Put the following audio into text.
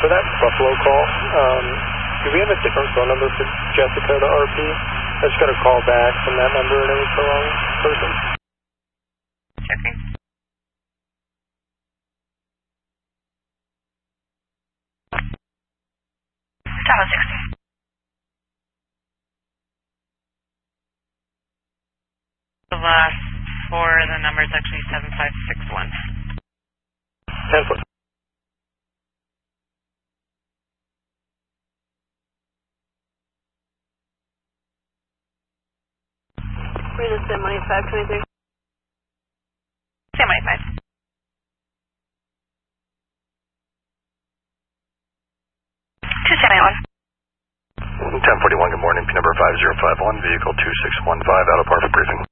for that Buffalo call, do we have a different phone number for Jessica to RP? I just got a call back from that number and it was the wrong person. Checking. Tower 60. The last four of the number is actually 7561. 10-4. We're going to send money 523. Same 5. 1041, good morning, P number 5051, vehicle 2615, out of par for briefing.